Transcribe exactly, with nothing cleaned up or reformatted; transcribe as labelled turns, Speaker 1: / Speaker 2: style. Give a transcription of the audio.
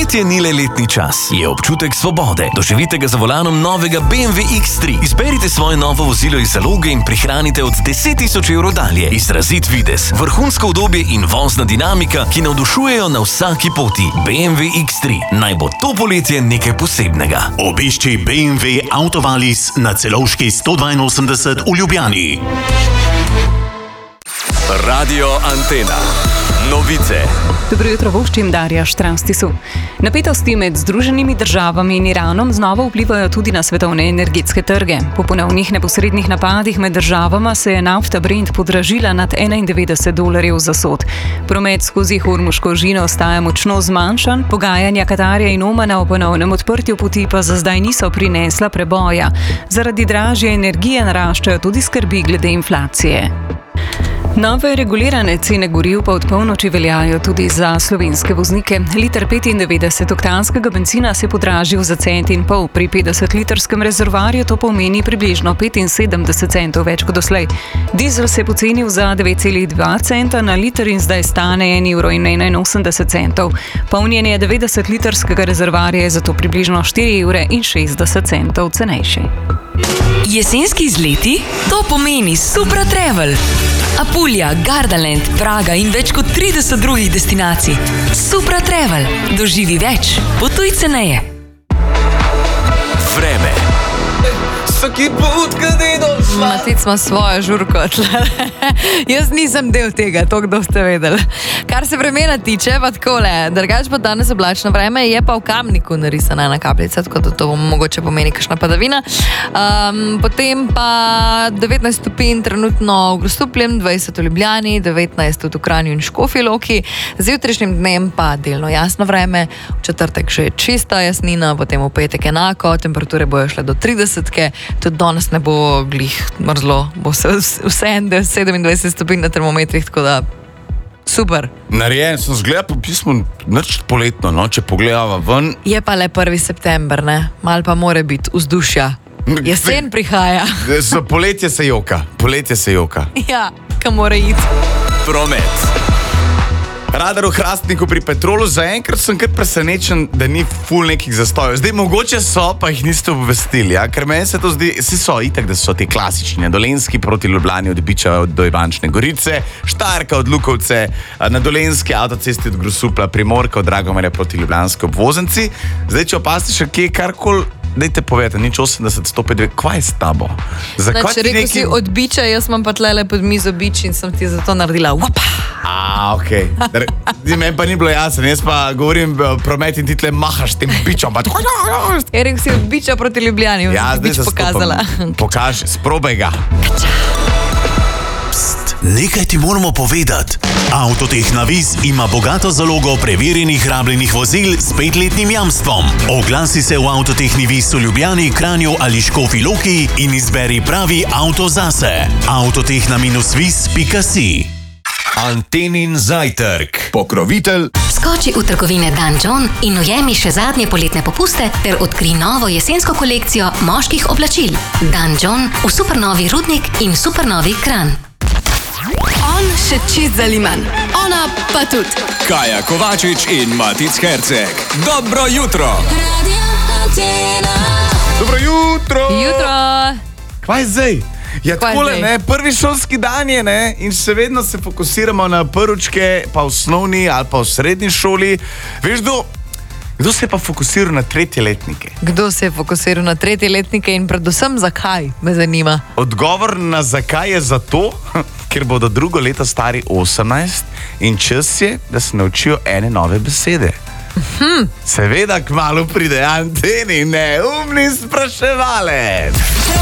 Speaker 1: Poletje ni le letni čas, je občutek svobode. Doživite ga za volanom novega B M W X tri. Izberite svoje novo vozilo iz zaloge in prihranite od deset tisoč evrov dalje. Izrazit videz, vrhunsko udobje in vozna dinamika, ki navdušujejo na vsaki poti. B M W X tri. Naj bo to poletje nekaj posebnega.
Speaker 2: Obišči B M W Autovalis na Celovški sto dvainosemdeset v Ljubljani.
Speaker 1: Radio Antena. Novice.
Speaker 3: Dobro jutro, voščim Darja Štranstisu. Napetosti med Združenimi državami in Iranom znova vplivajo tudi na svetovne energetske trge. Po ponovnih neposrednih napadih med državama se je nafta Brent podražila nad enaindevetdeset dolarjev za sod. Promet skozi Hormuško žino ostaja močno zmanjšan, pogajanja Katarja in Omana o ponovnem odprtju poti pa za zdaj niso prinesla preboja. Zaradi dražje energije naraščajo tudi skrbi glede inflacije. Nove regulirane cene goriv pa od polnoči veljajo tudi za slovenske voznike. Liter petindevetdesetoktanskega bencina se je podražil za cent in pol, pri petdesetletrskem rezervoarju to pomeni približno petinsedemdeset centov več kot doslej. Dizel se je pocenil za devet celih dva centa na liter in zdaj stane en evro in enainosemdeset centov. Polnjenje devetdesetlitrskega rezervoarja je zato približno štiri evre in šestdeset centov cenejše.
Speaker 4: Jesenski izleti? To pomeni Supra Travel. Apulija, Gardaland, Praga in več kot trideset drugih destinacij. Supra Travel. Doživi več. Potuj ceneje.
Speaker 1: Vreme.
Speaker 5: Vsaki put, kad idem šla.
Speaker 6: Matic ima svojo žurko. Jaz nisem del tega, to kdo ste vedeli. Kar se vremena tiče, pa takole. Drugač pa danes oblačno vreme, je pa v Kamniku narisana ena kapljica, tako da to mogoče pomeni kakšna padavina. Um, potem pa devetnajst stopinj trenutno v Grosupljem, dvajset v Ljubljani, devetnajst v Kranju in Škofji Loki. Z jutrišnjim dnem pa delno jasno vreme, v četrtek še čista jasnina, potem v petek enako, temperature bojo šle do tridesetke. Tudi danes ne bo glih mrzlo, bo se vse sedemindvajset stopinj na termometrih, tako da super.
Speaker 5: Narejen sem zgleda po pismu nič poletno, no, če pogledava ven.
Speaker 6: Je pa le prvi september, ne? Mal pa more biti vzdušja. Jesen prihaja.
Speaker 5: Za poletje se joka, poletje se joka.
Speaker 6: Ja, kam mora iti.
Speaker 1: Promet.
Speaker 5: Radar v Hrastniku pri Petrolu, zaenkrat sem kar presenečen, da ni ful nekih zastojev. Zdaj, mogoče so, pa jih niste obvestili, ja? Ker meni se to zdi, vsi so itak, da so ti klasični, Dolenjski proti Ljubljani od Biča do Ivančne Gorice, Štajerka od Lukovce, na Dolenjski avtocesti od Grosupla, Primorka od Dragomerja proti Ljubljanski obvozenci. Zdaj, če opazite še kje karkoli, dajte povedati, nič osemdeset sto petdeset, kva je s tabo?
Speaker 6: Zakaj ti rekel neki... si od Biča, jaz imam pa tlele pod mizo Bič in sem ti zato naredila wapa.
Speaker 5: A, okej. Okay. Meni pa ni bilo jasno, jaz pa govorim promet in ti tle mahaš tem Bičom. Pa...
Speaker 6: Je rekel si od Biča proti Ljubljani,
Speaker 5: ja,
Speaker 6: zdaj Bič pokazala.
Speaker 5: Pokaži, sprobaj ga.
Speaker 2: Nekaj ti moramo povedati. Avtotehna Vis ima bogato zalogo preverjenih rabljenih vozil s petletnim jamstvom. Oglasi se v Avtotehni Vis v Ljubljani, Kranju ali Škofji Loki in izberi pravi avto zase. Avtotehna vis pika si.
Speaker 1: Antenin zajtrk. Pokrovitelj.
Speaker 7: Skoči v trgovine Dan John in ujemi še zadnje poletne popuste ter odkri novo jesensko kolekcijo moških oblačil. Dan John v supernovi Rudnik in supernovi Kranj.
Speaker 4: On še čist zaliman. Ona pa tudi.
Speaker 1: Kaja Kovačič in Matic Herceg. Dobro jutro.
Speaker 5: Dobro jutro.
Speaker 6: Jutro.
Speaker 5: Kva je zdaj? Ja,
Speaker 6: Kva je
Speaker 5: takole,
Speaker 6: zdaj?
Speaker 5: ne, prvi šolski dan je, ne, in še vedno se fokusiramo na prvočke, pa v osnovni ali pa v srednji šoli. Veš, kdo, kdo se je pa fokusiral na tretjeletnike?
Speaker 6: Kdo se je fokusiral na tretjeletnike in predvsem zakaj, me zanima.
Speaker 5: Odgovor na zakaj je zato, ker bodo drugo leto stari osemnajst in čas je, da se naučijo ene nove besede. Hmm. Seveda kmalu pride Anteni neumni spraševalec.